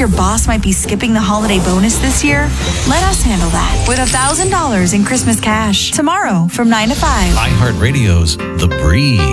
your boss might be skipping the holiday bonus this year? Let us handle that with $1,000 in Christmas cash tomorrow from 9 to 5. iHeartRadio's The Breeze.